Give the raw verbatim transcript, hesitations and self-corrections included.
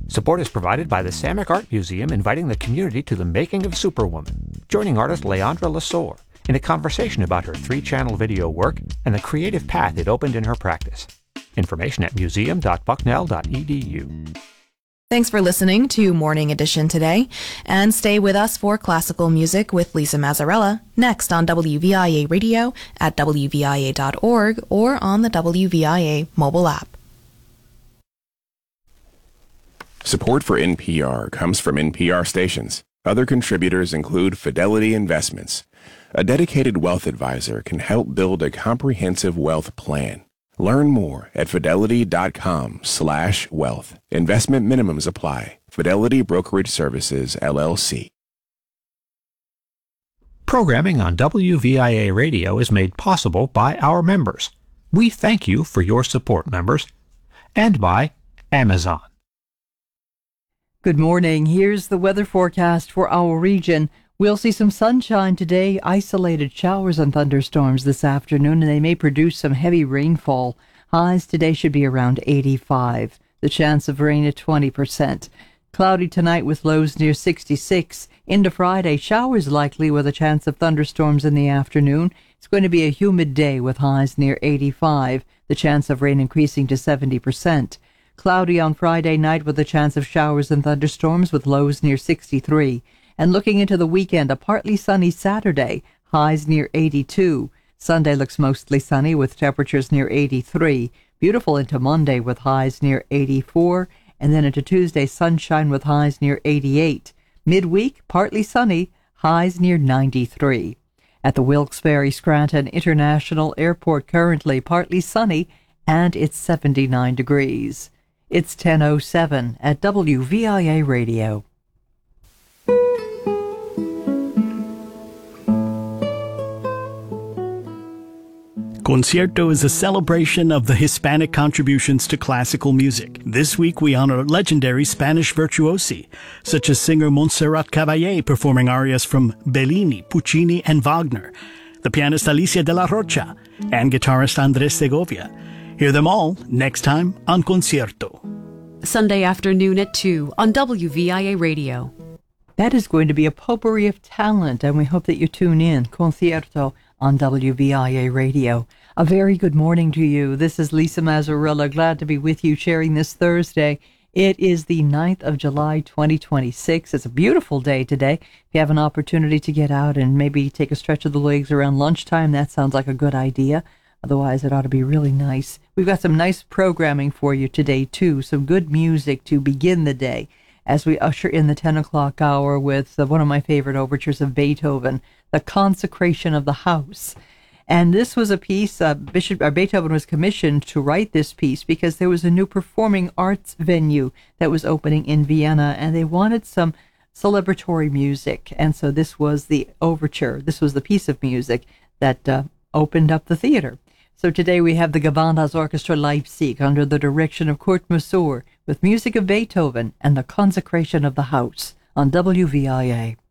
Support is provided by the Samick Art Museum, inviting the community to the making of Superwoman, joining artist Leandra Lasore in a conversation about her three-channel video work and the creative path it opened in her practice. Information at museum dot bucknell dot e d u. Thanks for listening to Morning Edition today, and stay with us for classical music with Lisa Mazzarella next on W V I A Radio at w v i a dot org or on the W V I A mobile app. Support for N P R comes from N P R stations. Other contributors include Fidelity Investments. A dedicated wealth advisor can help build a comprehensive wealth plan. Learn more at fidelity.com slash wealth. Investment minimums apply. Fidelity Brokerage Services, L L C. Programming on W V I A Radio is made possible by our members. We thank you for your support, members. And by Amazon. Good morning. Here's the weather forecast for our region. We'll see some sunshine today, isolated showers and thunderstorms this afternoon, and they may produce some heavy rainfall. Highs today should be around eighty-five. The chance of rain at twenty percent. Cloudy tonight with lows near sixty-six. Into Friday, showers likely with a chance of thunderstorms in the afternoon. It's going to be a humid day with highs near eighty-five. The chance of rain increasing to seventy percent. Cloudy on Friday night with a chance of showers and thunderstorms with lows near sixty-three. And looking into the weekend, a partly sunny Saturday, highs near eighty-two. Sunday looks mostly sunny with temperatures near eighty-three. Beautiful into Monday with highs near eighty-four. And then into Tuesday, sunshine with highs near eighty-eight. Midweek, partly sunny, highs near ninety-three. At the Wilkes-Barre Scranton International Airport, currently partly sunny, and it's seventy-nine degrees. It's ten oh seven at W V I A Radio. Concierto is a celebration of the Hispanic contributions to classical music. This week we honor legendary Spanish virtuosi, such as singer Montserrat Caballé performing arias from Bellini, Puccini, and Wagner, the pianist Alicia de la Rocha, and guitarist Andres Segovia. Hear them all next time on Concierto. Sunday afternoon at two on W V I A Radio. That is going to be a potpourri of talent, and we hope that you tune in. Concierto on W V I A Radio. A very good morning to you. This is Lisa Mazzarella, glad to be with you sharing this Thursday. It is the ninth of July, twenty twenty-six. It's a beautiful day today. If you have an opportunity to get out and maybe take a stretch of the legs around lunchtime, that sounds like a good idea. Otherwise, it ought to be really nice. We've got some nice programming for you today, too. Some good music to begin the day as we usher in the ten o'clock hour with uh, one of my favorite overtures of Beethoven, The Consecration of the House. And this was a piece, uh, Bishop uh, Beethoven was commissioned to write this piece because there was a new performing arts venue that was opening in Vienna, and they wanted some celebratory music. And so this was the overture. This was the piece of music that uh, opened up the theater. So today we have the Gewandhaus Orchestra Leipzig under the direction of Kurt Masur with music of Beethoven and The Consecration of the House on W V I A.